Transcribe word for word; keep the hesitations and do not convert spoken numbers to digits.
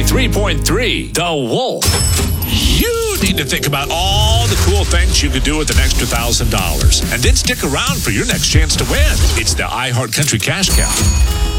ninety-three point three, The Wolf. You need to think about all the cool things you could do with an extra one thousand dollars. And then stick around for your next chance to win. It's the iHeart Country Cash Cow.